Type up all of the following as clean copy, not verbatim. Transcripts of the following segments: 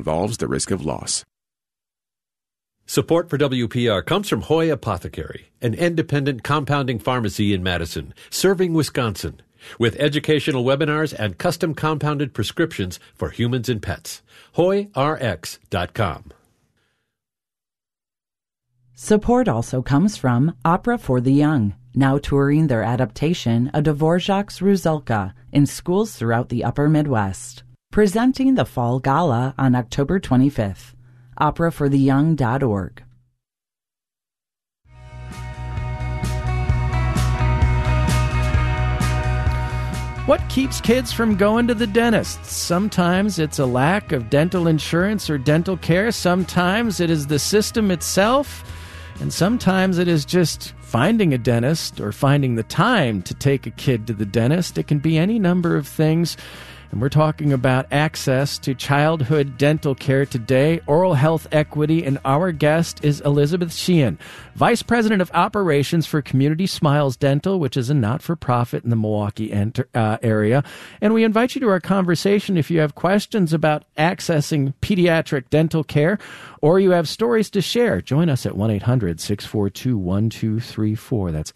involves the risk of loss. Support for WPR comes from Hoy Apothecary, an independent compounding pharmacy in Madison, serving Wisconsin, with educational webinars and custom compounded prescriptions for humans and pets. HoyRx.com. Support also comes from Opera for the Young, now touring their adaptation of Dvorak's Rusalka in schools throughout the upper Midwest. Presenting the Fall Gala on October 25th. operafortheyoung.org. What keeps kids from going to the dentist? Sometimes it's a lack of dental insurance or dental care. Sometimes it is the system itself. And sometimes it is just finding a dentist or finding the time to take a kid to the dentist. It can be any number of things. And we're talking about access to childhood dental care today, oral health equity, and our guest is Elizabeth Sheehan, Vice President of Operations for Community Smiles Dental, which is a not-for-profit in the Milwaukee area. And we invite you to our conversation if you have questions about accessing pediatric dental care or you have stories to share. Join us at 1-800-642-1234. That's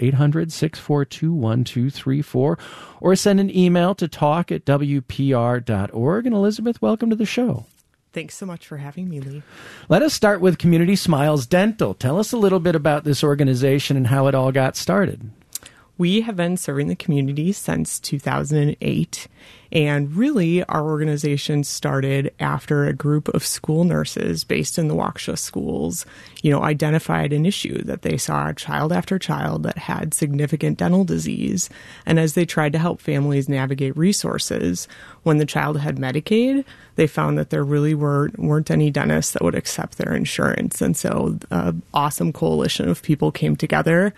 800-642-1234. Or send an email to talk@wpr.org. And Elizabeth, welcome to the show. Thanks so much for having me, Lee. Let us start with Community Smiles Dental. Tell us a little bit about this organization and how it all got started. We have been serving the community since 2008. And really, our organization started after a group of school nurses based in the Waukesha schools, identified an issue that they saw child after child that had significant dental disease. And as they tried to help families navigate resources, when the child had Medicaid, they found that there really weren't any dentists that would accept their insurance. And so an awesome coalition of people came together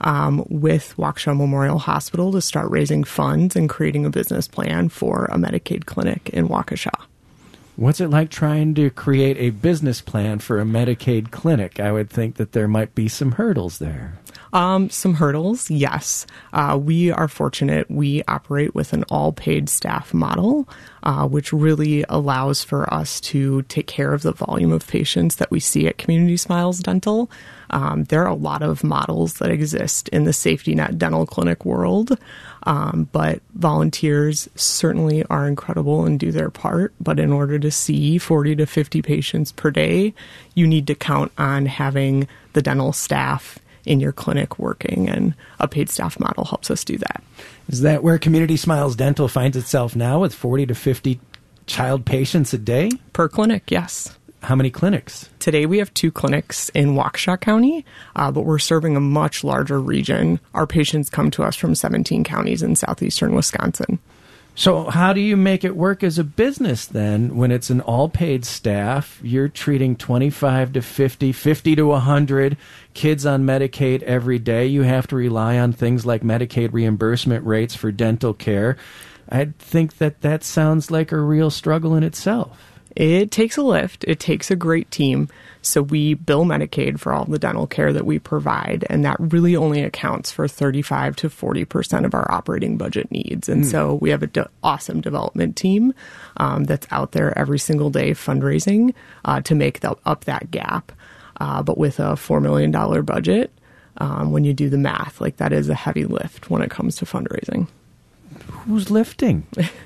with Waukesha Memorial Hospital to start raising funds and creating a business plan for a Medicaid clinic in Waukesha. What's it like trying to create a business plan for a Medicaid clinic? I would think that there might be some hurdles there. Some hurdles, yes. We are fortunate. We operate with an all-paid staff model, which really allows for us to take care of the volume of patients that we see at Community Smiles Dental. There are a lot of models that exist in the safety net dental clinic world, but volunteers certainly are incredible and do their part. But in order to see 40 to 50 patients per day, you need to count on having the dental staff in your clinic working, and a paid staff model helps us do that. Is that where Community Smiles Dental finds itself now, with 40 to 50 child patients a day? Per clinic, yes. How many clinics? Today we have 2 clinics in Waukesha County, but we're serving a much larger region. Our patients come to us from 17 counties in southeastern Wisconsin. So how do you make it work as a business then when it's an all-paid staff? You're treating 25 to 50, 50 to 100 kids on Medicaid every day. You have to rely on things like Medicaid reimbursement rates for dental care. I think that sounds like a real struggle in itself. It takes a lift. It takes a great team. So we bill Medicaid for all the dental care that we provide, and that really only accounts for 35 to 40% of our operating budget needs. And so we have an awesome development team that's out there every single day fundraising to make up that gap. But with a $4 million budget, when you do the math, that is a heavy lift when it comes to fundraising. Who's lifting?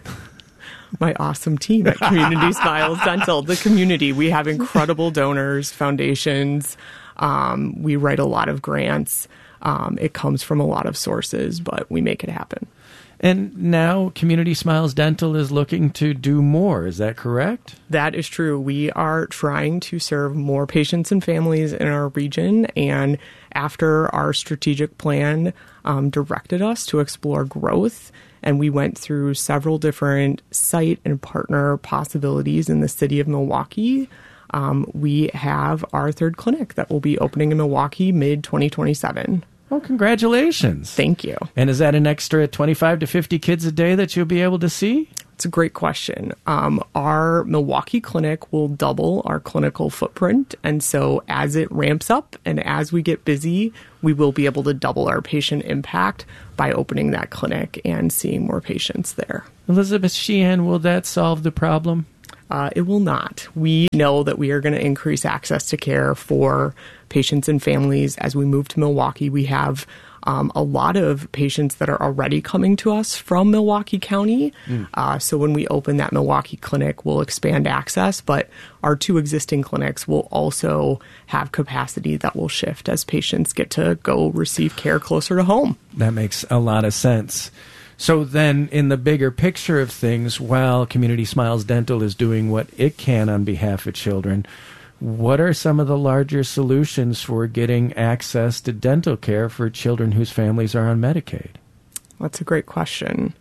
My awesome team at Community Smiles Dental. The community, we have incredible donors, foundations. We write a lot of grants. It comes from a lot of sources, but we make it happen. And now Community Smiles Dental is looking to do more. Is that correct? That is true. We are trying to serve more patients and families in our region. And after our strategic plan directed us to explore growth, and we went through several different site and partner possibilities in the city of Milwaukee, we have our 3rd clinic that will be opening in Milwaukee mid-2027. Oh, congratulations. Thank you. And is that an extra 25 to 50 kids a day that you'll be able to see? It's a great question. Our Milwaukee clinic will double our clinical footprint. And so as it ramps up and as we get busy, we will be able to double our patient impact by opening that clinic and seeing more patients there. Elizabeth Sheehan, will that solve the problem? It will not. We know that we are going to increase access to care for patients and families as we move to Milwaukee. We have a lot of patients that are already coming to us from Milwaukee County. So when we open that Milwaukee clinic, we'll expand access, but our 2 existing clinics will also have capacity that will shift as patients get to go receive care closer to home. That makes a lot of sense. So then, in the bigger picture of things, while Community Smiles Dental is doing what it can on behalf of children, what are some of the larger solutions for getting access to dental care for children whose families are on Medicaid? That's a great question.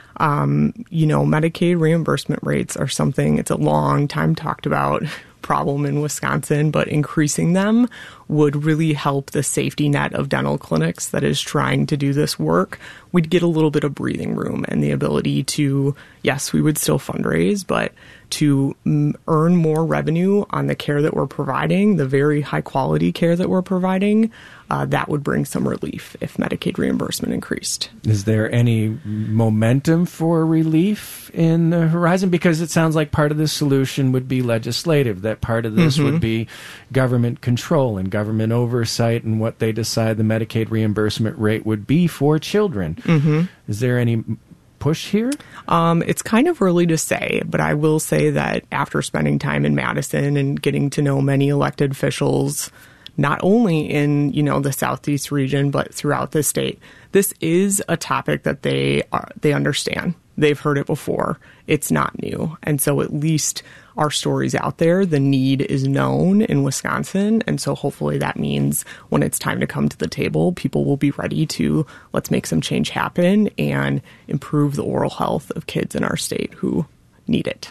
Medicaid reimbursement rates are something, it's a long time talked about problem in Wisconsin, but increasing them would really help the safety net of dental clinics that is trying to do this work. We'd get a little bit of breathing room and the ability to, yes, we would still fundraise, but to earn more revenue on the care that we're providing, the very high quality care that we're providing, that would bring some relief if Medicaid reimbursement increased. Is there any momentum for relief in the horizon? Because it sounds like part of the solution would be legislative, that part of this would be government control and government oversight and what they decide the Medicaid reimbursement rate would be for children. Is there any push here? It's kind of early to say, but I will say that after spending time in Madison and getting to know many elected officials, not only in, the Southeast region, but throughout the state, this is a topic that they understand. They've heard it before. It's not new. And so at least our story's out there. The need is known in Wisconsin. And so hopefully that means when it's time to come to the table, people will be ready to let's make some change happen and improve the oral health of kids in our state who need it.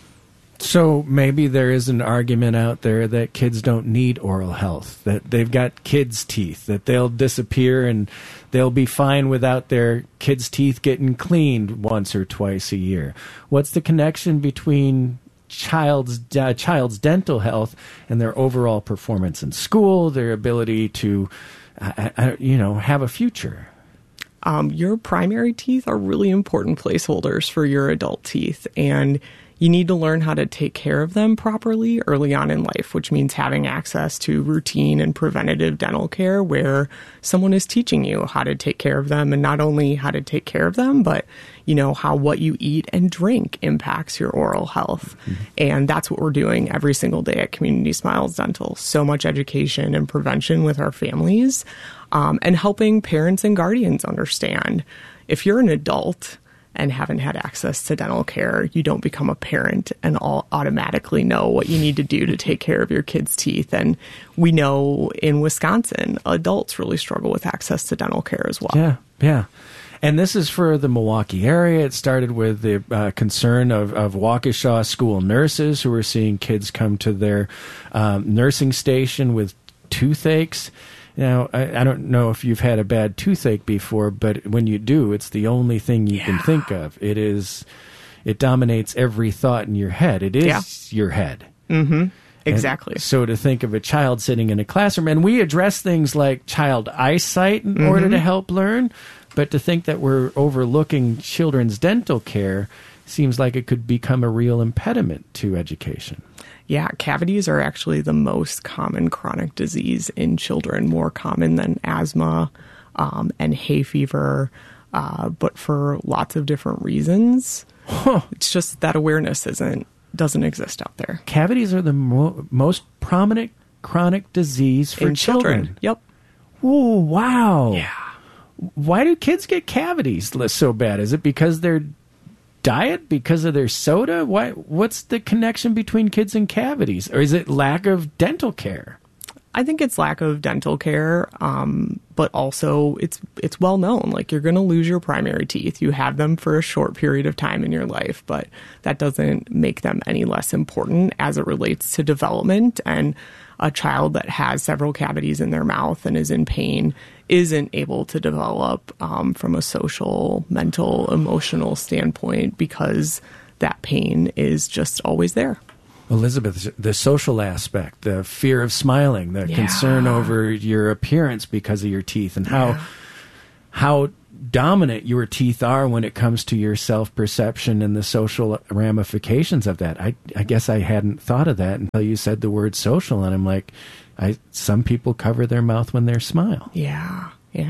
So maybe there is an argument out there that kids don't need oral health, that they've got kids' teeth, that they'll disappear and they'll be fine without their kids' teeth getting cleaned once or twice a year. What's the connection between child's dental health and their overall performance in school, their ability to, have a future? Your primary teeth are really important placeholders for your adult teeth, and you need to learn how to take care of them properly early on in life, which means having access to routine and preventative dental care where someone is teaching you how to take care of them, and not only how to take care of them, but how what you eat and drink impacts your oral health. And that's what we're doing every single day at Community Smiles Dental. So much education and prevention with our families, and helping parents and guardians understand if you're an adult and haven't had access to dental care, you don't become a parent and automatically know what you need to do to take care of your kids' teeth. And we know in Wisconsin, adults really struggle with access to dental care as well. Yeah. And this is for the Milwaukee area. It started with the concern of Waukesha school nurses who were seeing kids come to their nursing station with toothaches. Now, I don't know if you've had a bad toothache before, but when you do, it's the only thing you can think of. It dominates every thought in your head. It is your head. Exactly. And so to think of a child sitting in a classroom, and we address things like child eyesight in order to help learn, but to think that we're overlooking children's dental care seems like it could become a real impediment to education. Yeah, cavities are actually the most common chronic disease in children, more common than asthma and hay fever, but for lots of different reasons. It's just that awareness doesn't exist out there. Cavities are the most prominent chronic disease for in children. Yep. Oh, wow. Yeah. Why do kids get cavities so bad? Is it because their diet, because of their soda? What's the connection between kids and cavities? Or is it lack of dental care? I think it's lack of dental care, but also it's well known. Like, you're going to lose your primary teeth. You have them for a short period of time in your life, but that doesn't make them any less important as it relates to development. And a child that has several cavities in their mouth and is in pain isn't able to develop from a social, mental, emotional standpoint because that pain is just always there. Elizabeth, the social aspect, the fear of smiling, the concern over your appearance because of your teeth, and how dominant your teeth are when it comes to your self-perception and the social ramifications of that. I guess I hadn't thought of that until you said the word social, and I'm like, some people cover their mouth when they smile. Yeah.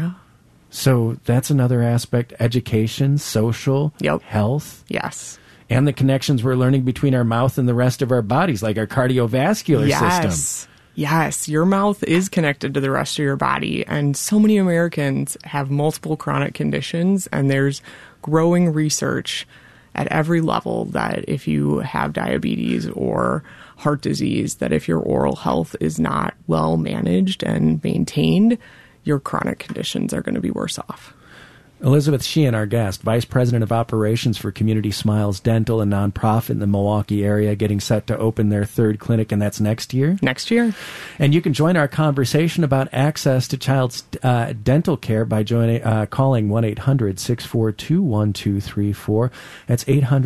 So that's another aspect: education, social, health. Yes. And the connections we're learning between our mouth and the rest of our bodies, like our cardiovascular system. Yes, your mouth is connected to the rest of your body, and so many Americans have multiple chronic conditions, and there's growing research at every level that if you have diabetes or heart disease, that if your oral health is not well managed and maintained, your chronic conditions are going to be worse off. Elizabeth Sheehan, our guest, Vice President of Operations for Community Smiles Dental, a nonprofit in the Milwaukee area, getting set to open their third clinic, and that's next year? Next year. And you can join our conversation about access to child's dental care by calling 1-800-642-1234. That's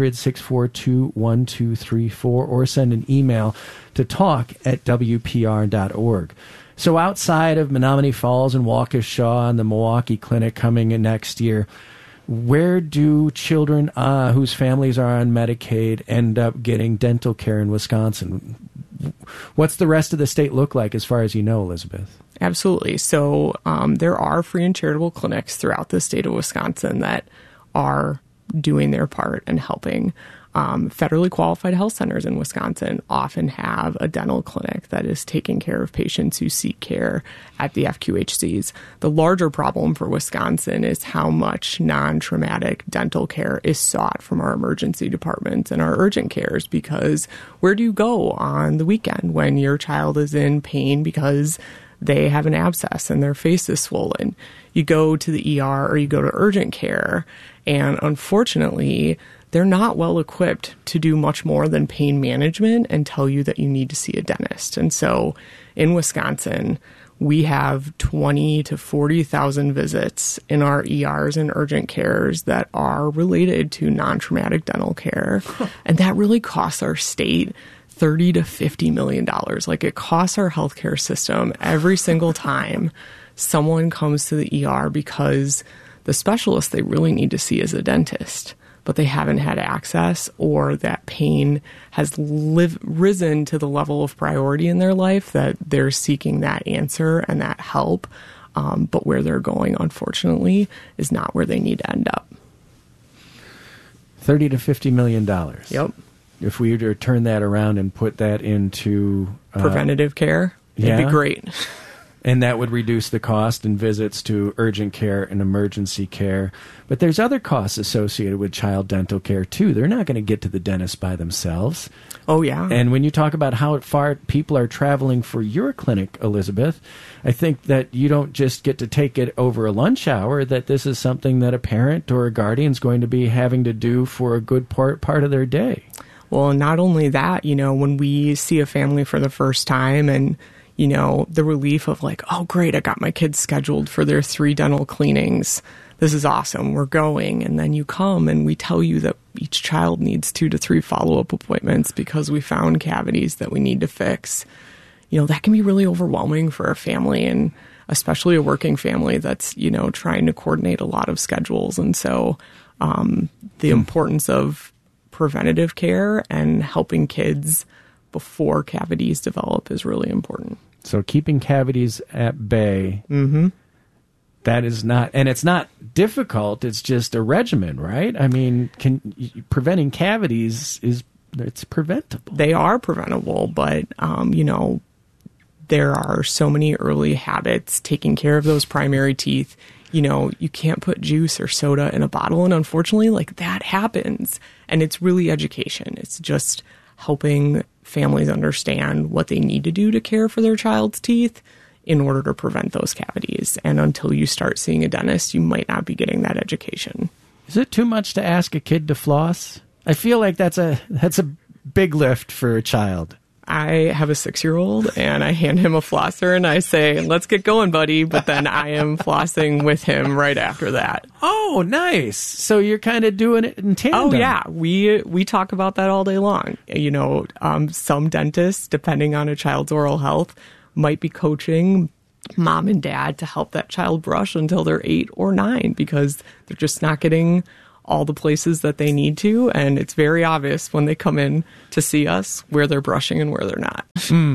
800-642-1234, or send an email to talk@wpr.org. So outside of Menominee Falls and Waukesha and the Milwaukee Clinic coming in next year, where do children whose families are on Medicaid end up getting dental care in Wisconsin? What's the rest of the state look like as far as you know, Elizabeth? Absolutely. So there are free and charitable clinics throughout the state of Wisconsin that are doing their part and helping. Federally qualified health centers in Wisconsin often have a dental clinic that is taking care of patients who seek care at the FQHCs. The larger problem for Wisconsin is how much non-traumatic dental care is sought from our emergency departments and our urgent cares, because where do you go on the weekend when your child is in pain because they have an abscess and their face is swollen? You go to the ER or you go to urgent care, and unfortunately, they're not well equipped to do much more than pain management and tell you that you need to see a dentist. And so in Wisconsin, we have 20 to 40,000 visits in our ERs and urgent cares that are related to non-traumatic dental care. And that really costs our state $30 to $50 million. Like, it costs our healthcare system every single time someone comes to the ER because the specialist they really need to see is a dentist, but they haven't had access, or that pain has risen to the level of priority in their life that they're seeking that answer and that help. But where they're going, unfortunately, is not where they need to end up. $30 to $50 million. Yep. If we were to turn that around and put that into preventative care, it'd be great. And that would reduce the cost in visits to urgent care and emergency care. But there's other costs associated with child dental care, too. They're not going to get to the dentist by themselves. Oh, yeah. And when you talk about how far people are traveling for your clinic, Elizabeth, I think that you don't just get to take it over a lunch hour, that this is something that a parent or a guardian is going to be having to do for a good part of their day. Well, not only that, when we see a family for the first time and the relief of like, oh, great, I got my kids scheduled for their 3 dental cleanings. This is awesome. We're going. And then you come and we tell you that each child needs 2 to 3 follow-up appointments because we found cavities that we need to fix. That can be really overwhelming for a family, and especially a working family that's, trying to coordinate a lot of schedules. And so the importance of preventative care and helping kids before cavities develop is really important. So keeping cavities at bay, that is not, and it's not difficult, it's just a regimen, right? I mean, preventing cavities it's preventable. They are preventable, but, there are so many early habits taking care of those primary teeth. You can't put juice or soda in a bottle, and unfortunately, that happens. And it's really education. It's just helping families understand what they need to do to care for their child's teeth in order to prevent those cavities. And until you start seeing a dentist, you might not be getting that education. Is it too much to ask a kid to floss? I feel like that's a big lift for a child. I have a 6-year-old and I hand him a flosser and I say, let's get going, buddy. But then I am flossing with him right after that. Oh, nice. So you're kind of doing it in tandem. Oh, yeah. We talk about that all day long. Some dentists, depending on a child's oral health, might be coaching mom and dad to help that child brush until they're 8 or 9 because they're just not getting all the places that they need to. And it's very obvious when they come in to see us where they're brushing and where they're not.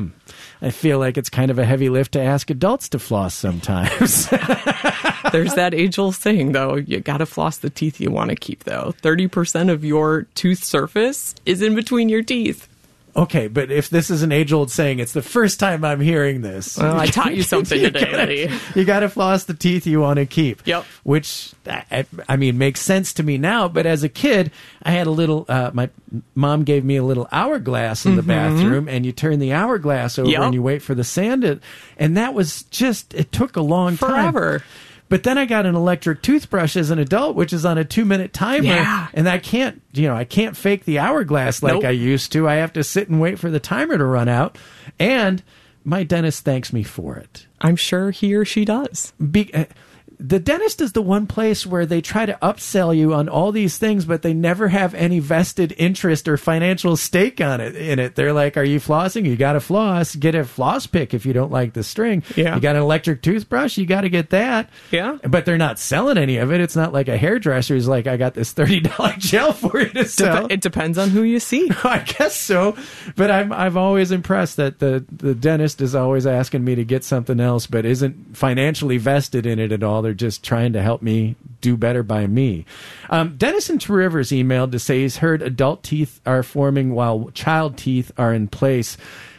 I feel like it's kind of a heavy lift to ask adults to floss sometimes. There's that age-old saying, though, you got to floss the teeth you want to keep, though. 30% of your tooth surface is in between your teeth. Okay, but if this is an age-old saying, it's the first time I'm hearing this. Well, I taught you something today, Lee. You got to floss the teeth you want to keep. Yep. Which, I mean, makes sense to me now. But as a kid, I had a little, my mom gave me a little hourglass in the bathroom, and you turn the hourglass over and you wait for the sand. And that was just, it took a long time. Forever. But then I got an electric toothbrush as an adult, which is on a 2-minute timer, and I can't fake the hourglass like I used to. I have to sit and wait for the timer to run out, and my dentist thanks me for it. I'm sure he or she does. The dentist is the one place where they try to upsell you on all these things, but they never have any vested interest or financial stake on it. In it, they're like, "Are you flossing? You got to floss. Get a floss pick if you don't like the string. Yeah. You got an electric toothbrush. You got to get that. Yeah, but they're not selling any of it. It's not like a hairdresser is like, I got this $30 gel for you to sell. It depends on who you see. I guess so, but I'm always impressed that the dentist is always asking me to get something else, but isn't financially vested in it at all. They're just trying to help me do better by me. Dennis in Two Rivers emailed to say he's heard adult teeth are forming while child teeth are in place,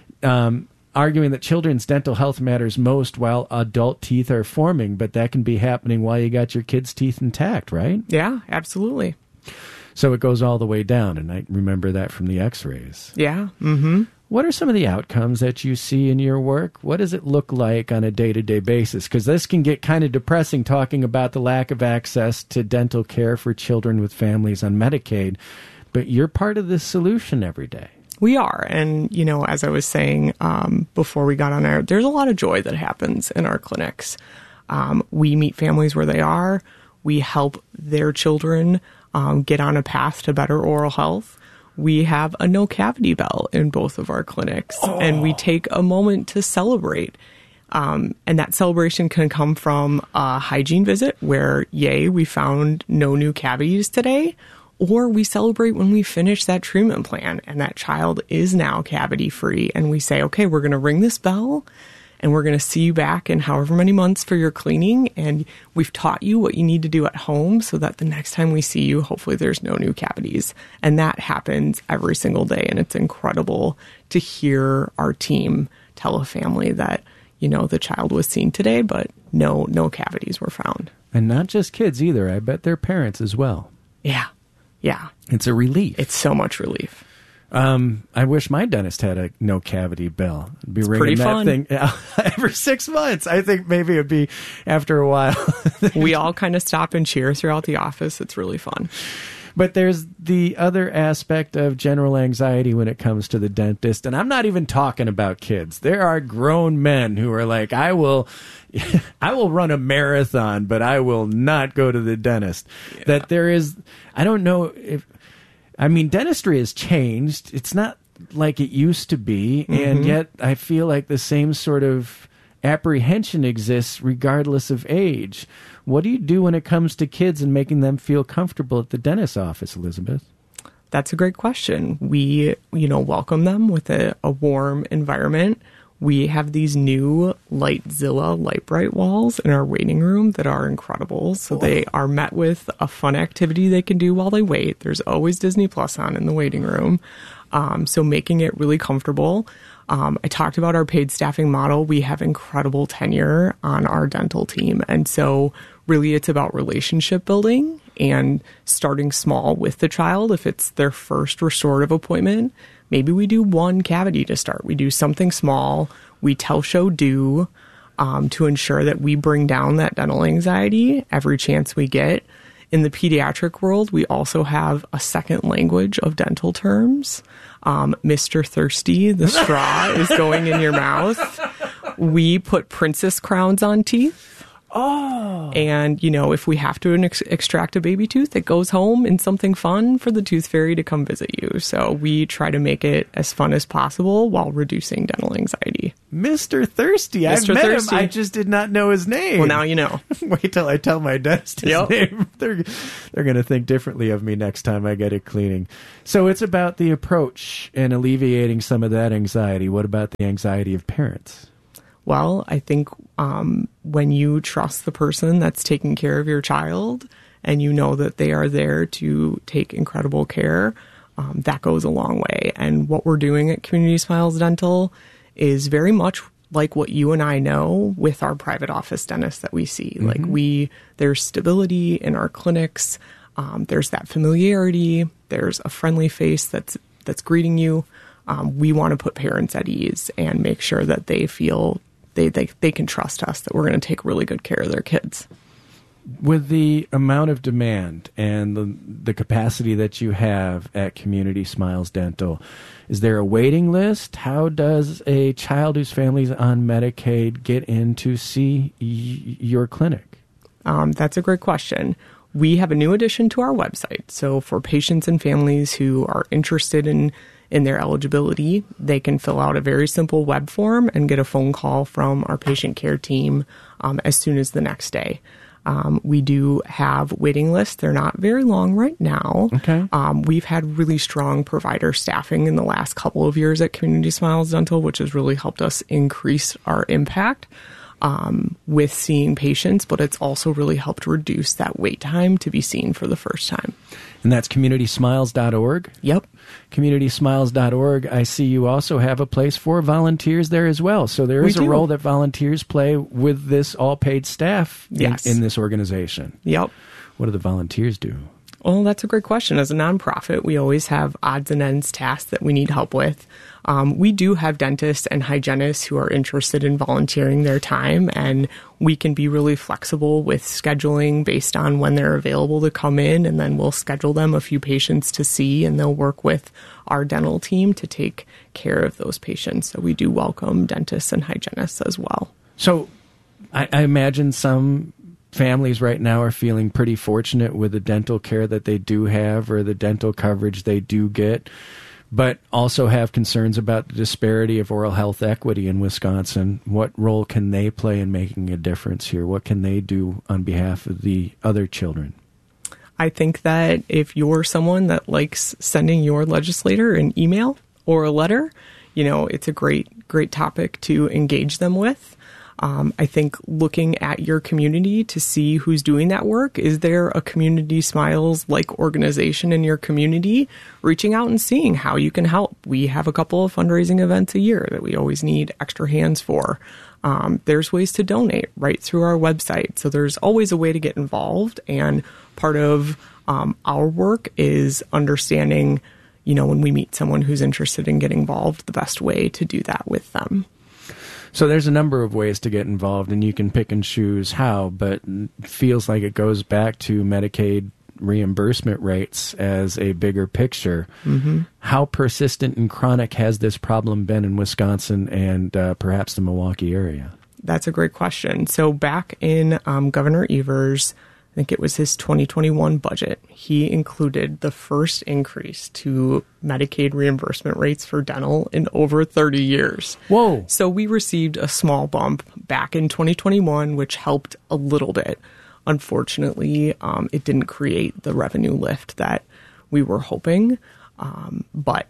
arguing that children's dental health matters most while adult teeth are forming, but that can be happening while you got your kids' teeth intact, right? Yeah, absolutely. So it goes all the way down, and I remember that from the x-rays. Yeah. Mm-hmm. What are some of the outcomes that you see in your work? What does it look like on a day-to-day basis? Because this can get kind of depressing talking about the lack of access to dental care for children with families on Medicaid, but you're part of the solution every day. We are. And, as I was saying before we got on air, there's a lot of joy that happens in our clinics. We meet families where they are. We help their children get on a path to better oral health. We have a no cavity bell in both of our clinics, and we take a moment to celebrate. And that celebration can come from a hygiene visit where, yay, we found no new cavities today, or we celebrate when we finish that treatment plan and that child is now cavity free. And we say, okay, we're going to ring this bell and we're going to see you back in however many months for your cleaning. And we've taught you what you need to do at home so that the next time we see you, hopefully there's no new cavities. And that happens every single day. And it's incredible to hear our team tell a family that, the child was seen today, but no cavities were found. And not just kids either. I bet their parents as well. Yeah. Yeah. It's a relief. It's so much relief. I wish my dentist had a no cavity bell. I'd be it's ringing that fun. thing every 6 months. I think maybe it'd be after a while. We all kind of stop and cheer throughout the office. It's really fun. But there's the other aspect of general anxiety when it comes to the dentist. And I'm not even talking about kids. There are grown men who are like, I will run a marathon, but I will not go to the dentist. Yeah. That there is, I don't know if, dentistry has changed. It's not like it used to be. Mm-hmm. And yet I feel like the same sort of apprehension exists regardless of age. What do you do when it comes to kids and making them feel comfortable at the dentist's office, Elizabeth? That's a great question. We, welcome them with a warm environment. We have these new Lightzilla light bright walls in our waiting room that are incredible. So they are met with a fun activity they can do while they wait. There's always Disney Plus on in the waiting room. So making it really comfortable. I talked about our paid staffing model. We have incredible tenure on our dental team. And so really it's about relationship building and starting small with the child. If it's their first restorative appointment, maybe we do one cavity to start. We do something small. We tell, show, do to ensure that we bring down that dental anxiety every chance we get. In the pediatric world, we also have a second language of dental terms. Mr. Thirsty, the straw is going in your mouth. We put princess crowns on teeth. Oh. And, if we have to extract a baby tooth, it goes home in something fun for the tooth fairy to come visit you. So we try to make it as fun as possible while reducing dental anxiety. Mr. Thirsty. I've Mr. met Thirsty. him. I just did not know his name. Well, now you know. Wait till I tell my dentist his Yep. name. They're going to think differently of me next time I get a cleaning. So it's about the approach and alleviating some of that anxiety. What about the anxiety of parents? Well, I think when you trust the person that's taking care of your child and you know that they are there to take incredible care, that goes a long way. And what we're doing at Community Smiles Dental is very much like what you and I know with our private office dentists that we see. Like there's stability in our clinics. There's that familiarity. There's a friendly face that's greeting you. We want to put parents at ease and make sure that they feel they can trust us, that we're going to take really good care of their kids. With the amount of demand and the capacity that you have at Community Smiles Dental, is there a waiting list? How does a child whose family's on Medicaid get in to see your clinic? That's a great question. We have a new addition to our website. So for patients and families who are interested in their eligibility, they can fill out a very simple web form and get a phone call from our patient care team as soon as the next day. We do have waiting lists. They're not very long right now. Okay. We've had really strong provider staffing in the last couple of years at Community Smiles Dental, which has really helped us increase our impact with seeing patients, but it's also really helped reduce that wait time to be seen for the first time. And that's communitysmiles.org? Yep. Communitysmiles.org. I see you also have a place for volunteers there as well. So there is a role that volunteers play with this all-paid staff in this organization. Yep. What do the volunteers do? Oh, that's a great question. As a nonprofit, we always have odds and ends tasks that we need help with. We do have dentists and hygienists who are interested in volunteering their time, and we can be really flexible with scheduling based on when they're available to come in, and then we'll schedule them a few patients to see, and they'll work with our dental team to take care of those patients. So we do welcome dentists and hygienists as well. So I imagine some families right now are feeling pretty fortunate with the dental care that they do have or the dental coverage they do get, but also have concerns about the disparity of oral health equity in Wisconsin. What role can they play in making a difference here? What can they do on behalf of the other children? I think that if you're someone that likes sending your legislator an email or a letter, it's a great topic to engage them with. I think looking at your community to see who's doing that work. Is there a Community Smiles-like organization in your community? Reaching out and seeing how you can help. We have a couple of fundraising events a year that we always need extra hands for. There's ways to donate right through our website. So there's always a way to get involved. And part of our work is understanding, when we meet someone who's interested in getting involved, the best way to do that with them. So there's a number of ways to get involved, and you can pick and choose how, but it feels like it goes back to Medicaid reimbursement rates as a bigger picture. Mm-hmm. How persistent and chronic has this problem been in Wisconsin and perhaps the Milwaukee area? That's a great question. So back in Governor Evers, I think it was his 2021 budget, he included the first increase to Medicaid reimbursement rates for dental in over 30 years. Whoa. So we received a small bump back in 2021, which helped a little bit. Unfortunately, it didn't create the revenue lift that we were hoping. But,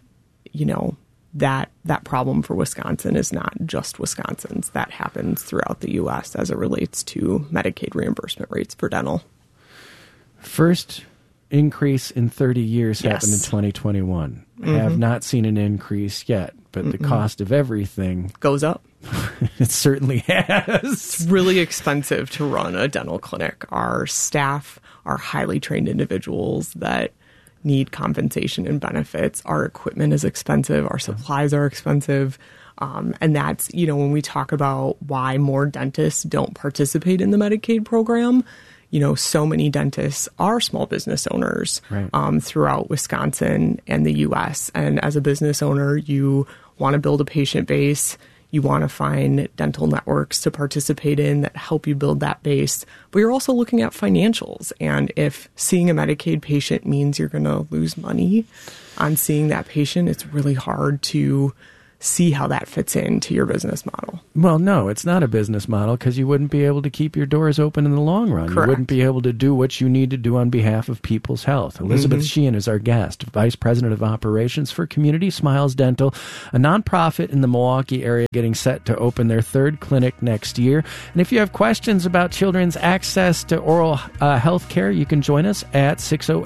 that problem for Wisconsin is not just Wisconsin's. That happens throughout the U.S. as it relates to Medicaid reimbursement rates for dental. First increase in 30 years happened in 2021. Mm-hmm. Have not seen an increase yet, but the cost of everything goes up. It certainly has. It's really expensive to run a dental clinic. Our staff are highly trained individuals that need compensation and benefits. Our equipment is expensive. Our supplies are expensive. And that's, when we talk about why more dentists don't participate in the Medicaid program, so many dentists are small business owners throughout Wisconsin and the U.S. And as a business owner, you want to build a patient base. You want to find dental networks to participate in that help you build that base. But you're also looking at financials. And if seeing a Medicaid patient means you're going to lose money on seeing that patient, it's really hard to see how that fits into your business model. Well, no, it's not a business model because you wouldn't be able to keep your doors open in the long run. Correct. You wouldn't be able to do what you need to do on behalf of people's health. Elizabeth Sheehan is our guest, Vice President of Operations for Community Smiles Dental, a nonprofit in the Milwaukee area getting set to open their third clinic next year. And if you have questions about children's access to oral health care, you can join us at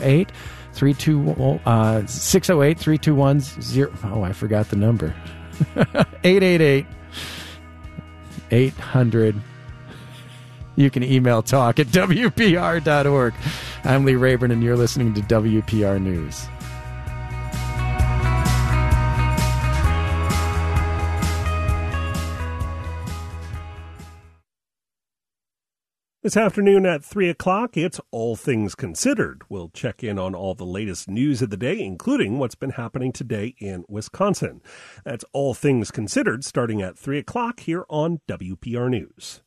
608-321-0. Oh, I forgot the number. 888-800. You can email talk at WPR.org. I'm Lee Rayburn, and you're listening to WPR News. This afternoon at 3 o'clock, it's All Things Considered. We'll check in on all the latest news of the day, including what's been happening today in Wisconsin. That's All Things Considered, starting at 3 o'clock here on WPR News.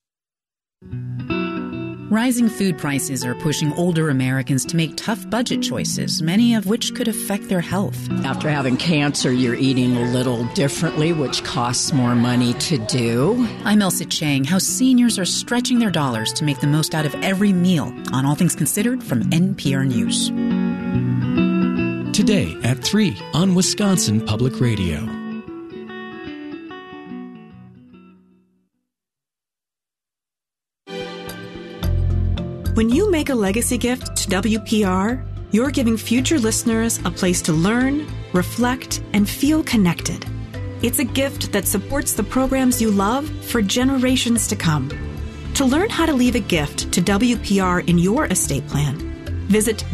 Rising food prices are pushing older Americans to make tough budget choices, many of which could affect their health. After having cancer, you're eating a little differently, which costs more money to do. I'm Elsa Chang. How seniors are stretching their dollars to make the most out of every meal on All Things Considered from NPR News. Today at 3 on Wisconsin Public Radio. When you make a legacy gift to WPR, you're giving future listeners a place to learn, reflect, and feel connected. It's a gift that supports the programs you love for generations to come. To learn how to leave a gift to WPR in your estate plan, visit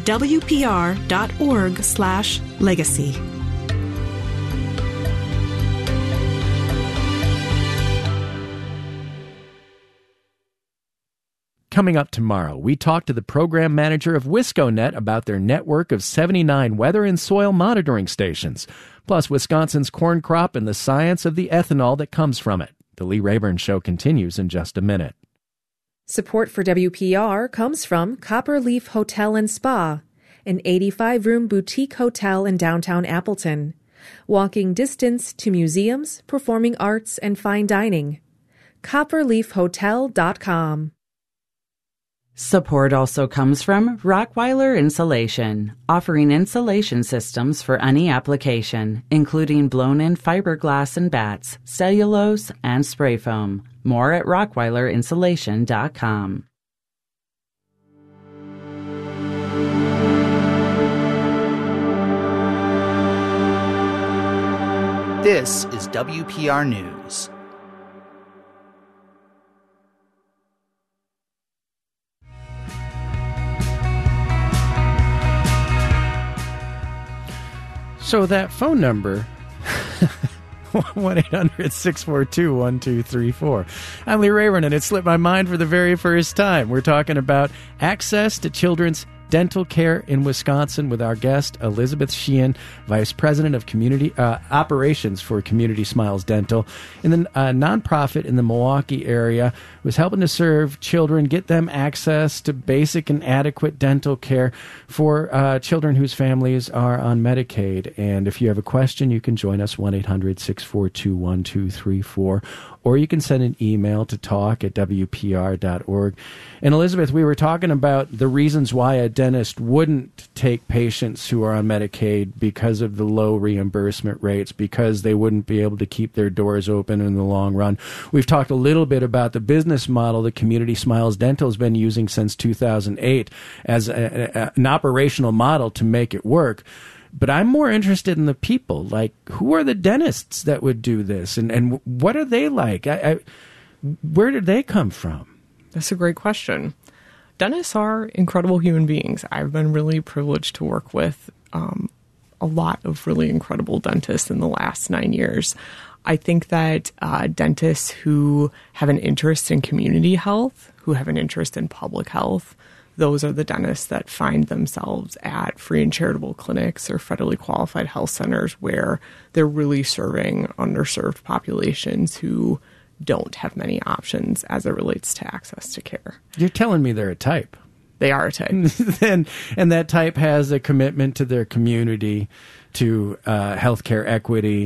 WPR.org/legacy. Coming up tomorrow, we talk to the program manager of WiscoNet about their network of 79 weather and soil monitoring stations, plus Wisconsin's corn crop and the science of the ethanol that comes from it. The Lee Rayburn Show continues in just a minute. Support for WPR comes from Copper Leaf Hotel and Spa, an 85-room boutique hotel in downtown Appleton. Walking distance to museums, performing arts, and fine dining. CopperleafHotel.com. Support also comes from Rockweiler Insulation, offering insulation systems for any application, including blown-in fiberglass and bats, cellulose, and spray foam. More at RockWeilerInsulation.com. This is WPR News. So that phone number, 1-800-642-1234. I'm Lee Rayburn, and it slipped my mind for the very first time. We're talking about access to children's dental care in Wisconsin with our guest, Elizabeth Sheehan, Vice President of Community Operations for Community Smiles Dental, in the nonprofit in the Milwaukee area, was helping to serve children, get them access to basic and adequate dental care for children whose families are on Medicaid. And if you have a question, you can join us, 1-800-642-1234, or you can send an email to talk@WPR.org. And Elizabeth, we were talking about the reasons why a dentist wouldn't take patients who are on Medicaid because of the low reimbursement rates, because they wouldn't be able to keep their doors open in the long run. We've talked a little bit about the business model that Community Smiles Dental has been using since 2008 as an operational model to make it work. But I'm more interested in the people. Like, who are the dentists that would do this? And what are they like? Where did they come from? That's a great question. Dentists are incredible human beings. I've been really privileged to work with a lot of really incredible dentists in the last 9 years. I think that dentists who have an interest in community health, who have an interest in public health, those are the dentists that find themselves at free and charitable clinics or federally qualified health centers where they're really serving underserved populations who don't have many options as it relates to access to care. You're telling me they're a type. They are a type. and that type has a commitment to their community, to healthcare equity,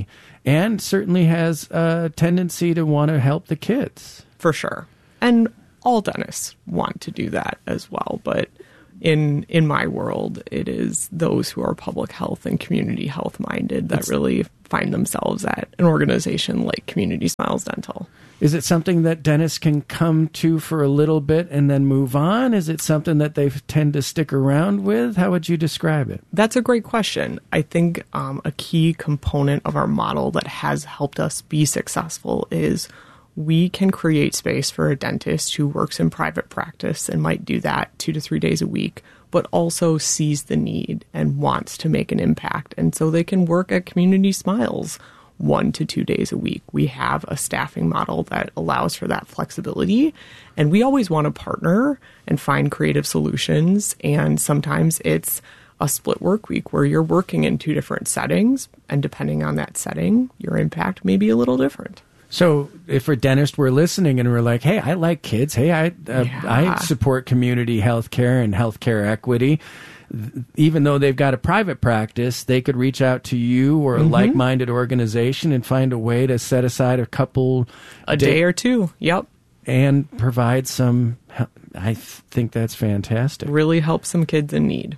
and certainly has a tendency to want to help the kids. For sure. And all dentists want to do that as well. But in my world, it is those who are public health and community health minded that really find themselves at an organization like Community Smiles Dental. Is it something that dentists can come to for a little bit and then move on? Is it something that they tend to stick around with? How would you describe it? That's a great question. I think a key component of our model that has helped us be successful is we can create space for a dentist who works in private practice and might do that 2 to 3 days a week, but also sees the need and wants to make an impact. And so they can work at Community Smiles 1 to 2 days a week. We have a staffing model that allows for that flexibility. And we always want to partner and find creative solutions. And sometimes it's a split work week where you're working in 2 different settings. And depending on that setting, your impact may be a little different. So if a dentist were listening and we're like, hey, I like kids. Hey, I support community healthcare and healthcare equity. Even though they've got a private practice, they could reach out to you or a like-minded organization and find a way to set aside a day or two. Yep. And provide some, I think that's fantastic. Really help some kids in need.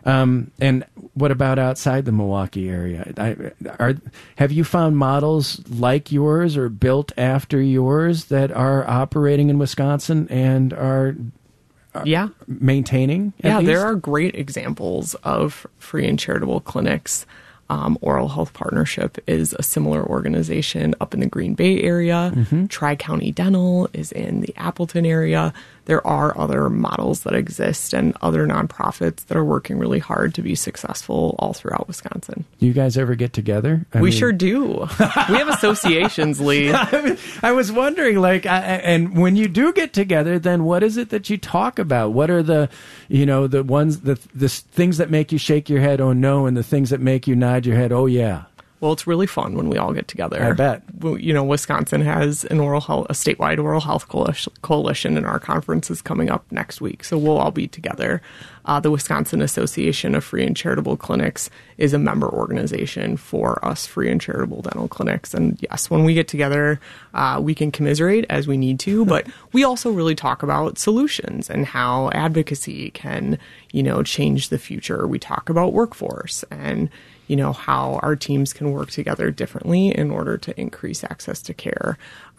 And what about outside the Milwaukee area? Have you found models like yours or built after yours that are operating in Wisconsin and are maintaining? Yeah, there are great examples of free and charitable clinics. Oral Health Partnership is a similar organization up in the Green Bay area. Tri-County Dental is in the Appleton area. There are other models that exist and other nonprofits that are working really hard to be successful all throughout Wisconsin. Do you guys ever get together? We sure do. We have associations, Lee. I was wondering, and when you do get together, then what is it that you talk about? What are the things that make you shake your head, oh no, and the things that make you nod your head, oh yeah? Well, it's really fun when we all get together. I bet. Wisconsin a statewide oral health coalition, and our conference is coming up next week. So we'll all be together. The Wisconsin Association of Free and Charitable Clinics is a member organization for us free and charitable dental clinics. And yes, when we get together, we can commiserate as we need to, but we also really talk about solutions and how advocacy can, change the future. We talk about workforce and how our teams can work together differently in order to increase access to care.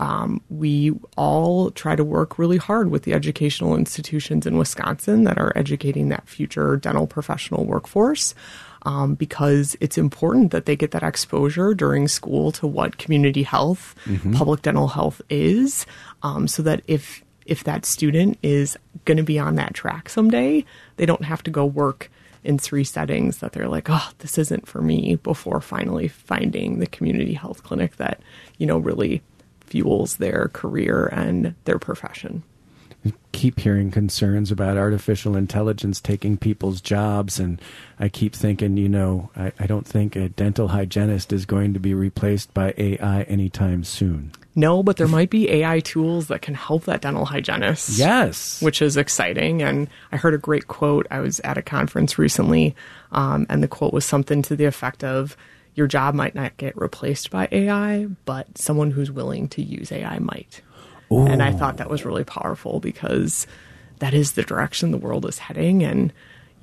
We all try to work really hard with the educational institutions in Wisconsin that are educating that future dental professional workforce, because it's important that they get that exposure during school to what community health, public dental health is, so that if that student is going to be on that track someday, they don't have to go work in 3 settings that they're like, oh, this isn't for me, before finally finding the community health clinic that, really fuels their career and their profession. Keep hearing concerns about artificial intelligence taking people's jobs, and I keep thinking, I don't think a dental hygienist is going to be replaced by AI anytime soon. No, but there might be AI tools that can help that dental hygienist. Yes. Which is exciting. And I heard a great quote. I was at a conference recently, and the quote was something to the effect of, your job might not get replaced by AI, but someone who's willing to use AI might. Ooh. And I thought that was really powerful, because that is the direction the world is heading. And,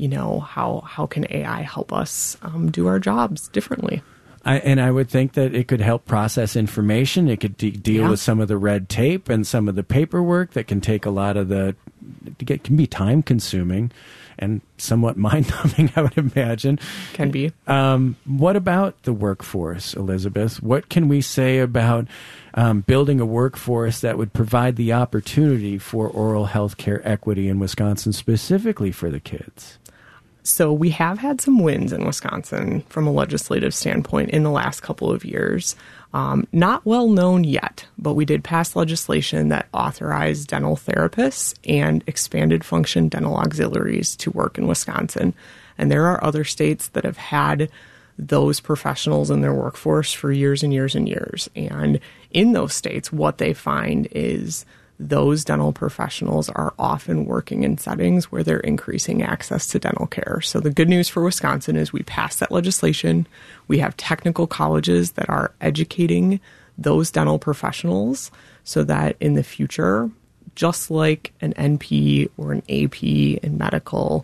how can AI help us do our jobs differently? I would think that it could help process information. It could deal with some of the red tape and some of the paperwork that can take a lot of can be time consuming and somewhat mind-numbing, I would imagine. Can be. What about the workforce, Elizabeth? What can we say about building a workforce that would provide the opportunity for oral health care equity in Wisconsin, specifically for the kids? So we have had some wins in Wisconsin from a legislative standpoint in the last couple of years. Not well known yet, but we did pass legislation that authorized dental therapists and expanded function dental auxiliaries to work in Wisconsin. And there are other states that have had those professionals in their workforce for years and years and years. And in those states, what they find is those dental professionals are often working in settings where they're increasing access to dental care. So the good news for Wisconsin is we passed that legislation. We have technical colleges that are educating those dental professionals so that in the future, just like an NP or an AP in medical,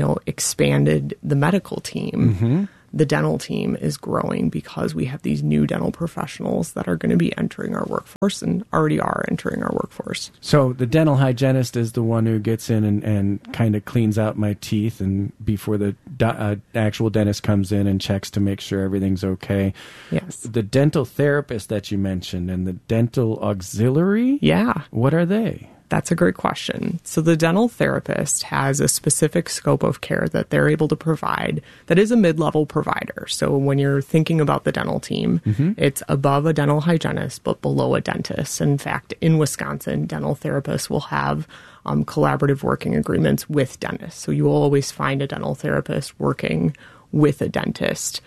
expanded the medical team, the dental team is growing because we have these new dental professionals that are going to be entering our workforce and already are entering our workforce. So the dental hygienist is the one who gets in and kind of cleans out my teeth and before the actual dentist comes in and checks to make sure everything's okay. Yes. The dental therapist that you mentioned and the dental auxiliary? Yeah. What are they? That's a great question. So the dental therapist has a specific scope of care that they're able to provide that is a mid-level provider. So when you're thinking about the dental team, it's above a dental hygienist, but below a dentist. In fact, in Wisconsin, dental therapists will have collaborative working agreements with dentists. So you will always find a dental therapist working with a dentist.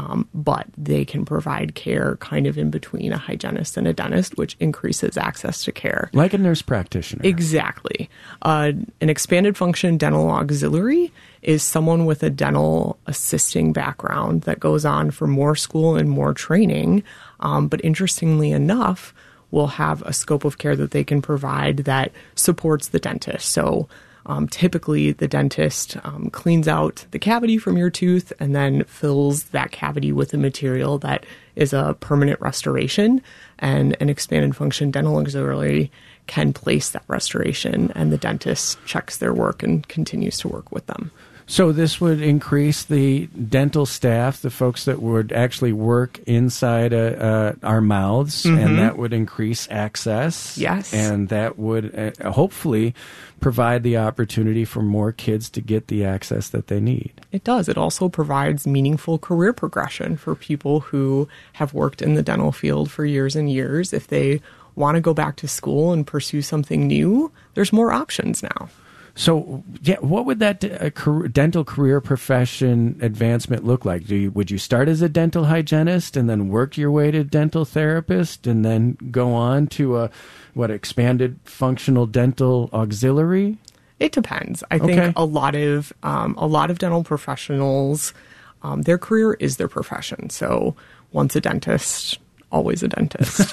But they can provide care kind of in between a hygienist and a dentist, which increases access to care. Like a nurse practitioner. Exactly. An expanded function dental auxiliary is someone with a dental assisting background that goes on for more school and more training. But interestingly enough, will have a scope of care that they can provide that supports the dentist. So typically, the dentist cleans out the cavity from your tooth and then fills that cavity with a material that is a permanent restoration. And an expanded function dental auxiliary can place that restoration, and the dentist checks their work and continues to work with them. So this would increase the dental staff, the folks that would actually work inside our mouths, and that would increase access. Yes. And that would hopefully provide the opportunity for more kids to get the access that they need. It does. It also provides meaningful career progression for people who have worked in the dental field for years and years. If they want to go back to school and pursue something new, there's more options now. So, yeah, what would that dental career profession advancement look like? Would you start as a dental hygienist and then work your way to dental therapist and then go on to expanded functional dental auxiliary? It depends. I think a lot of dental professionals, their career is their profession. So once a dentist, always a dentist.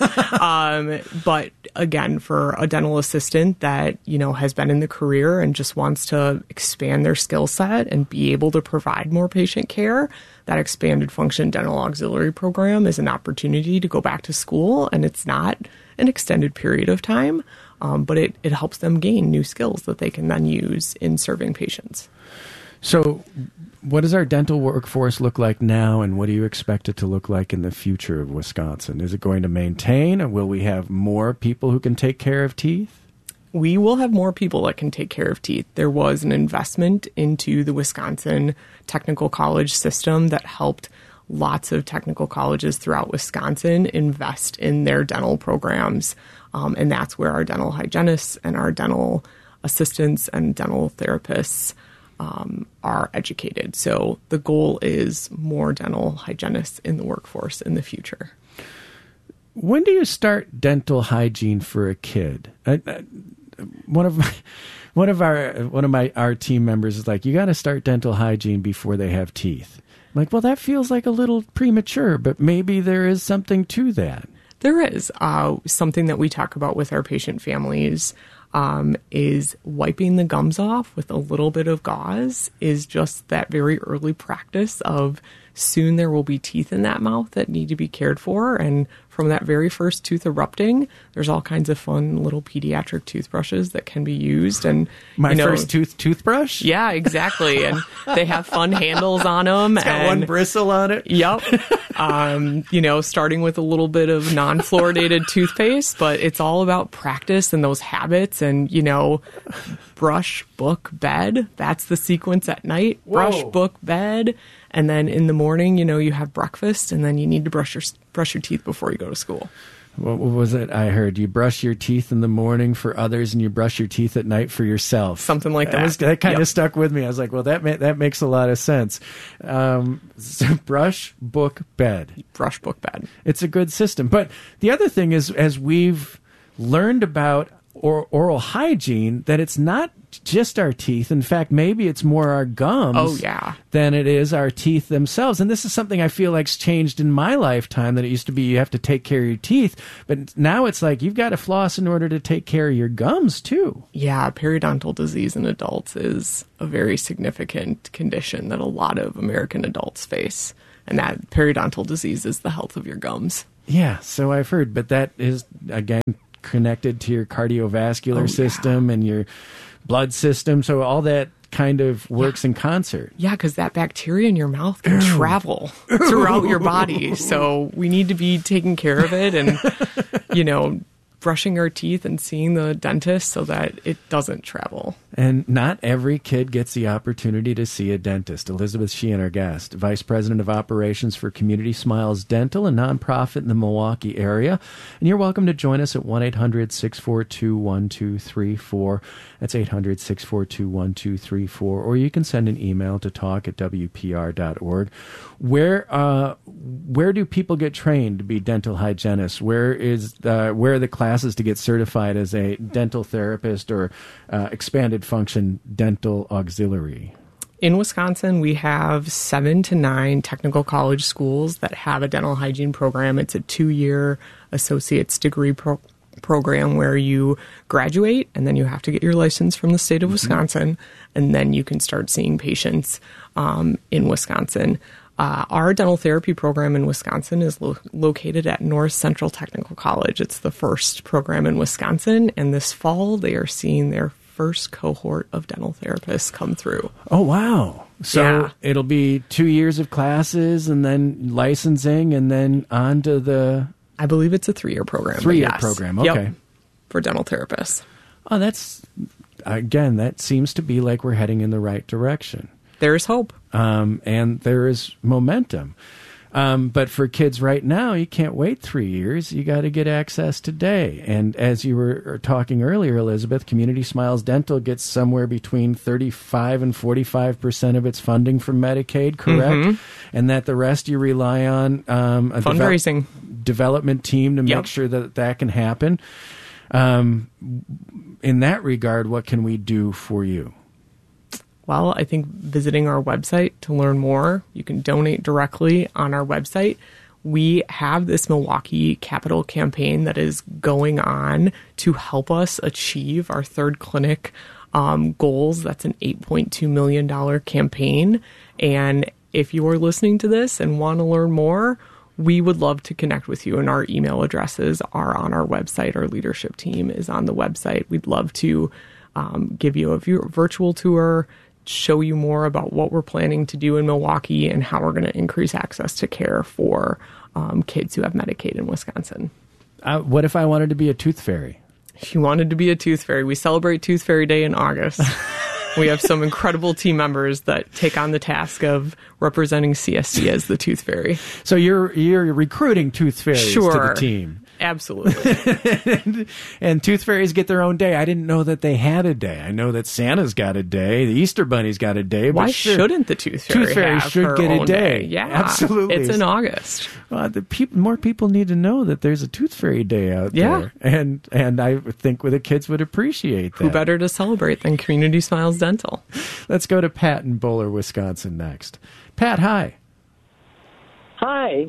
But again, for a dental assistant that, has been in the career and just wants to expand their skill set and be able to provide more patient care, that expanded function dental auxiliary program is an opportunity to go back to school. And it's not an extended period of time, but it helps them gain new skills that they can then use in serving patients. So what does our dental workforce look like now, and what do you expect it to look like in the future of Wisconsin? Is it going to maintain, or will we have more people who can take care of teeth? We will have more people that can take care of teeth. There was an investment into the Wisconsin Technical College system that helped lots of technical colleges throughout Wisconsin invest in their dental programs. And that's where our dental hygienists and our dental assistants and dental therapists are educated. So the goal is more dental hygienists in the workforce in the future. When do you start dental hygiene for a kid? One of our team members is like, you got to start dental hygiene before they have teeth. I'm like, well, that feels like a little premature, but maybe there is something to that. There is something that we talk about with our patient families. Is wiping the gums off with a little bit of gauze is just that very early practice of soon there will be teeth in that mouth that need to be cared for. And from that very first tooth erupting, there's all kinds of fun little pediatric toothbrushes that can be used. And first toothbrush? Yeah, exactly. And they have fun handles on them. It's got one bristle on it. Yep. Starting with a little bit of non-fluoridated toothpaste, but it's all about practice and those habits and, brush, book, bed. That's the sequence at night. Whoa. Brush, book, bed. And then in the morning, you have breakfast, and then you need to brush your teeth before you go to school. What was it I heard? You brush your teeth in the morning for others, and you brush your teeth at night for yourself. Something like that. That kind of stuck with me. I was like, well, that makes a lot of sense. So brush, book, bed. Brush, book, bed. It's a good system. But the other thing is, as we've learned about oral hygiene that it's not just our teeth. In fact, maybe it's more our gums than it is our teeth themselves. And this is something I feel like's changed in my lifetime, that it used to be you have to take care of your teeth. But now it's like you've got to floss in order to take care of your gums, too. Yeah, periodontal disease in adults is a very significant condition that a lot of American adults face. And that periodontal disease is the health of your gums. Yeah, so I've heard. But that is, again, connected to your cardiovascular system and your blood system. So all that kind of works in concert. Yeah, because that bacteria in your mouth can travel throughout your body. So we need to be taking care of it and, brushing our teeth and seeing the dentist so that it doesn't travel. And not every kid gets the opportunity to see a dentist. Elizabeth Sheehan, our guest, Vice President of Operations for Community Smiles Dental, a nonprofit in the Milwaukee area. And you're welcome to join us at 1-800-642-1234. That's 800-642-1234. Or you can send an email to talk@wpr.org. Where do people get trained to be dental hygienists? Where are the classes to get certified as a dental therapist or expanded function dental auxiliary? In Wisconsin, we have 7 to 9 technical college schools that have a dental hygiene program. It's a 2-year associate's degree program where you graduate and then you have to get your license from the state of Wisconsin, and then you can start seeing patients in Wisconsin. Our dental therapy program in Wisconsin is located at North Central Technical College. It's the first program in Wisconsin, and this fall they are seeing their first cohort of dental therapists come through. Oh, wow. So it'll be 2 years of classes and then licensing and then on to the... I believe it's a 3-year program. 3-year program, okay. Yep, for dental therapists. Oh, that seems to be like we're heading in the right direction. There's hope. And there is momentum. But for kids right now, you can't wait 3 years. You got to get access today. And as you were talking earlier, Elizabeth, Community Smiles Dental gets somewhere between 35 and 45% of its funding from Medicaid, correct? Mm-hmm. And that the rest you rely on a fundraising development team to make sure that can happen. In that regard, what can we do for you? Well, I think visiting our website to learn more. You can donate directly on our website. We have this Milwaukee Capital campaign that is going on to help us achieve our third clinic goals. That's an $8.2 million campaign. And if you are listening to this and want to learn more, we would love to connect with you. And our email addresses are on our website. Our leadership team is on the website. We'd love to give you a virtual tour, show you more about what we're planning to do in Milwaukee and how we're going to increase access to care for kids who have Medicaid in Wisconsin. What if I wanted to be a tooth fairy? If you wanted to be a tooth fairy, we celebrate Tooth Fairy Day in August. We have some incredible team members that take on the task of representing CSD as the tooth fairy. So you're recruiting tooth fairies to the team. Absolutely. and tooth fairies get their own day. I didn't know that they had a day. I know that Santa's got a day. The Easter Bunny's got a day. But why shouldn't the tooth fairy Tooth fairy should get a day. Yeah, absolutely. It's in August. More people need to know that there's a Tooth Fairy Day out there. And I think the kids would appreciate that. Who better to celebrate than Community Smiles Dental? Let's go to Pat in Bowler, Wisconsin next. Pat, hi. Hi.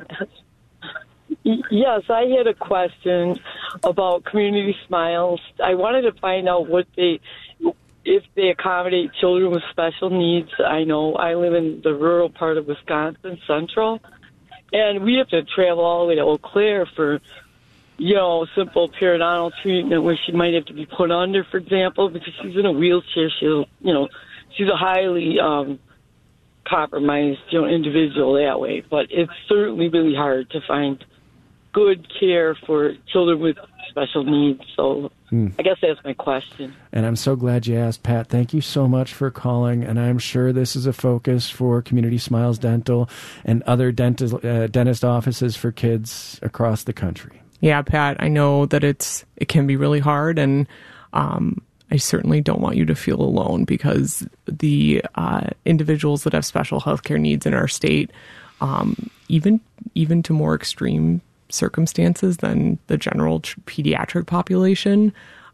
Yes, I had a question about Community Smiles. I wanted to find out if they accommodate children with special needs. I know I live in the rural part of Wisconsin, Central, and we have to travel all the way to Eau Claire for, simple periodontal treatment where she might have to be put under, for example, because she's in a wheelchair. She's a highly compromised, individual that way. But it's certainly really hard to find good care for children with special needs. So I guess that's my question. And I'm so glad you asked, Pat. Thank you so much for calling. And I'm sure this is a focus for Community Smiles Dental and other dentist offices for kids across the country. Yeah, Pat, I know that it can be really hard. And I certainly don't want you to feel alone, because the individuals that have special healthcare needs in our state, even to more extreme circumstances than the general pediatric population,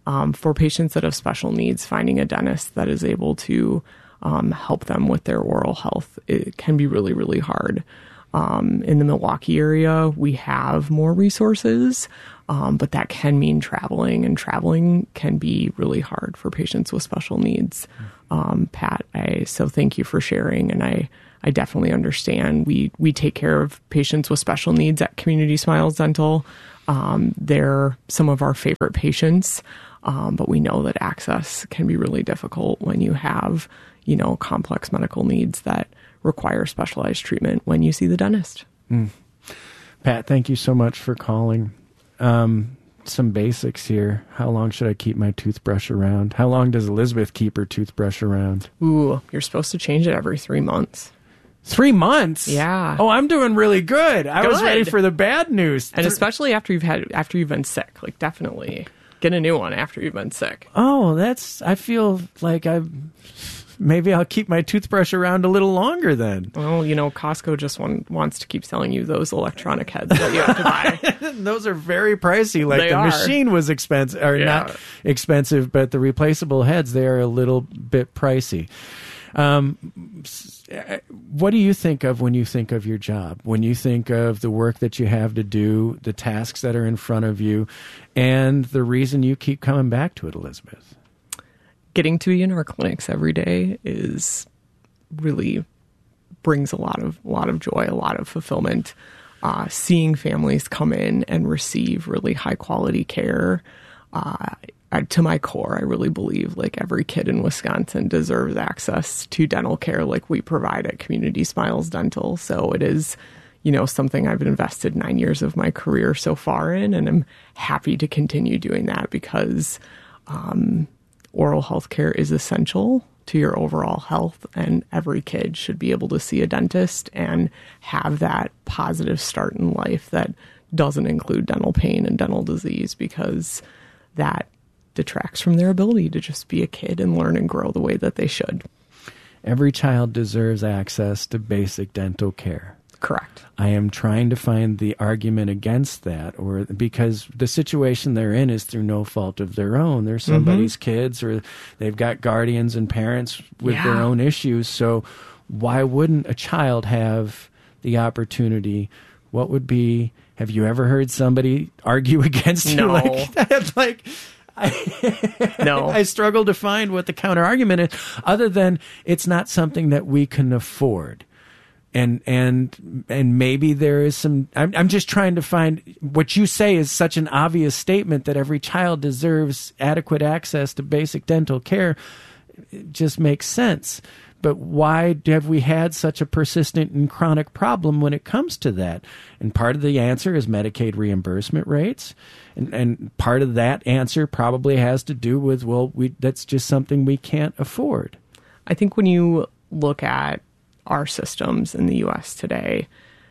For patients that have special needs, finding a dentist that is able to help them with their oral health, it can be really, really hard. In the Milwaukee area, we have more resources, but that can mean traveling, and traveling can be really hard for patients with special needs. Pat, so thank you for sharing, and I definitely understand. We take care of patients with special needs at Community Smiles Dental. They're some of our favorite patients, but we know that access can be really difficult when you have, complex medical needs that require specialized treatment when you see the dentist. Pat, thank you so much for calling. Some basics here. How long should I keep my toothbrush around? How long does Elizabeth keep her toothbrush around? Ooh, you're supposed to change it every 3 months. 3 months? Yeah. Oh, I'm doing really good. I was ready for the bad news. And especially after you've been sick, definitely get a new one after you've been sick. Oh, I feel like maybe I'll keep my toothbrush around a little longer then. Well, Costco just wants to keep selling you those electronic heads that you have to buy. Those are very pricey. The machine was expensive, or not expensive, but the replaceable heads, they are a little bit pricey. What do you think of when you think of your job? When you think of the work that you have to do, the tasks that are in front of you, and the reason you keep coming back to it, Elizabeth? Getting to be in our clinics every day is really brings a lot of joy, a lot of fulfillment. Seeing families come in and receive really high quality care. To my core, I really believe every kid in Wisconsin deserves access to dental care like we provide at Community Smiles Dental. So it is, something I've invested 9 years of my career so far in, and I'm happy to continue doing that because oral health care is essential to your overall health, and every kid should be able to see a dentist and have that positive start in life that doesn't include dental pain and dental disease, because that detracts from their ability to just be a kid and learn and grow the way that they should. Every child deserves access to basic dental care. Correct. I am trying to find the argument against that, or because the situation they're in is through no fault of their own. They're somebody's kids, or they've got guardians and parents with their own issues. So why wouldn't a child have the opportunity? What would be, have you ever heard somebody argue against you like that? No. I struggle to find what the counter argument is, other than it's not something that we can afford. And maybe there is some, I'm just trying to find, what you say is such an obvious statement that every child deserves adequate access to basic dental care. It just makes sense. But why have we had such a persistent and chronic problem when it comes to that? And part of the answer is Medicaid reimbursement rates. And part of that answer probably has to do with, that's just something we can't afford. I think when you look at our systems in the U.S. today,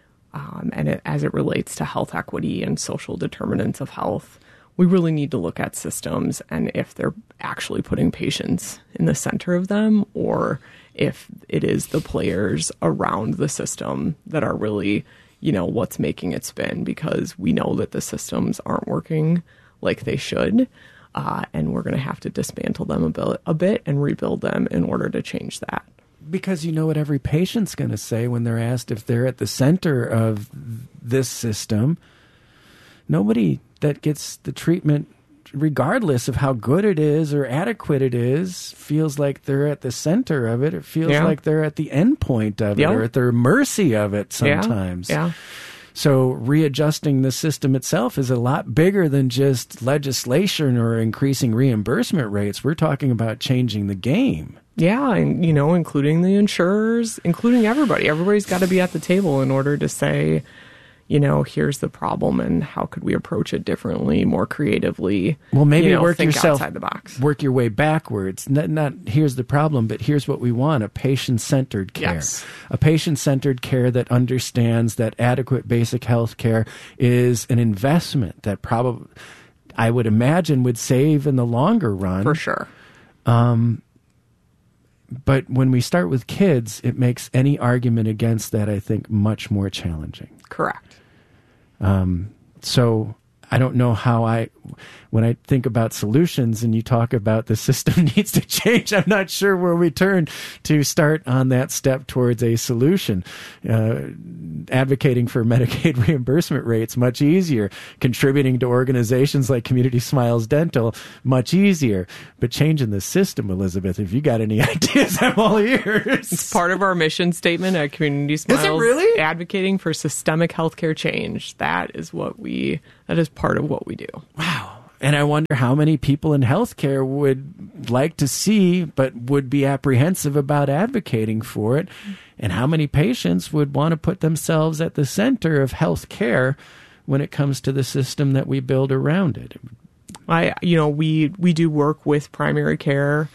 as it relates to health equity and social determinants of health, we really need to look at systems and if they're actually putting patients in the center of them, or if it is the players around the system that are really, what's making it spin, because we know that the systems aren't working like they should. And we're going to have to dismantle them a bit and rebuild them in order to change that. Because you know what every patient's going to say when they're asked if they're at the center of this system. Nobody that gets the treatment, regardless of how good it is or adequate it is, feels like they're at the center of it. It feels like they're at the end point of it, or at their mercy of it sometimes. Yeah. So readjusting the system itself is a lot bigger than just legislation or increasing reimbursement rates. We're talking about changing the game. Yeah, and, including the insurers, including everybody. Everybody's got to be at the table in order to say, here's the problem and how could we approach it differently, more creatively. Well, maybe work think yourself outside the box. Work your way backwards. Not here's the problem, but here's what we want: a patient-centered care. Yes. A patient-centered care that understands that adequate basic health care is an investment that probably, I would imagine, would save in the longer run. For sure. But when we start with kids, it makes any argument against that, I think, much more challenging. Correct. So I don't know how when I think about solutions and you talk about the system needs to change, I'm not sure where we turn to start on that step towards a solution. Advocating for Medicaid reimbursement rates, much easier. Contributing to organizations like Community Smiles Dental, much easier. But changing the system, Elizabeth, if you got any ideas, I'm all ears. It's part of our mission statement at Community Smiles. Is it really? Advocating for systemic healthcare change. That is part of what we do. Wow. And I wonder how many people in healthcare would like to see, but would be apprehensive about advocating for it, and how many patients would want to put themselves at the center of healthcare when it comes to the system that we build around it. We do work with primary care.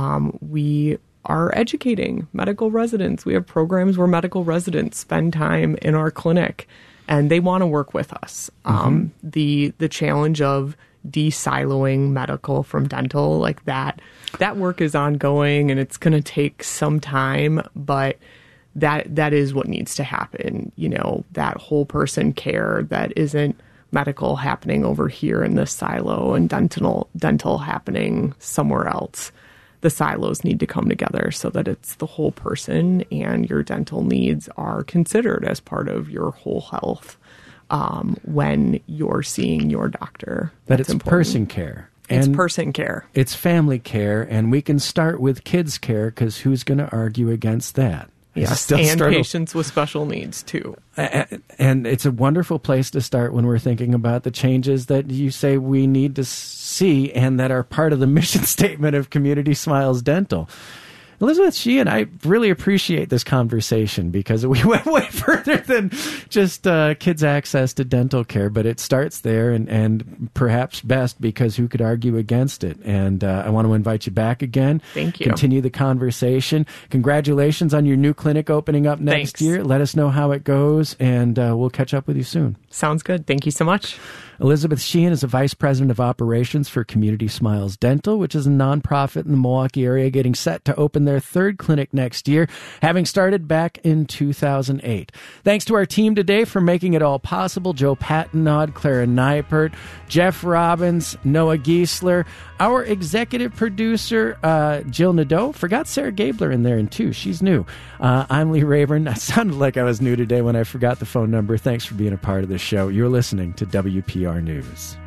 We are educating medical residents. We have programs where medical residents spend time in our clinic, and they want to work with us. The challenge of de-siloing medical from dental, like that work is ongoing, and it's going to take some time, but that is what needs to happen. That whole person care that isn't medical happening over here in this silo and dental happening somewhere else. The silos need to come together so that it's the whole person, and your dental needs are considered as part of your whole health when you're seeing your doctor. That it's important. Person care. It's person care. It's family care, and we can start with kids care, because who's going to argue against that? Yes, and patients with special needs, too. And it's a wonderful place to start when we're thinking about the changes that you say we need to see and that are part of the mission statement of Community Smiles Dental. Elizabeth Sheehan, I really appreciate this conversation, because we went way further than just kids' access to dental care, but it starts there, and perhaps best because who could argue against it? And I want to invite you back again. Thank you. Continue the conversation. Congratulations on your new clinic opening up next year. Let us know how it goes, and we'll catch up with you soon. Sounds good. Thank you so much. Elizabeth Sheehan is the Vice President of Operations for Community Smiles Dental, which is a nonprofit in the Milwaukee area getting set to open their third clinic next year, having started back in 2008. Thanks to our team today for making it all possible: Joe Pattinaud, Clara Neipert, Jeff Robbins, Noah Giesler, our executive producer, Jill Nadeau. Forgot Sarah Gabler in there, too. She's new. I'm Lee Rayburn. I sounded like I was new today when I forgot the phone number. Thanks for being a part of this show. You're listening to WPR News.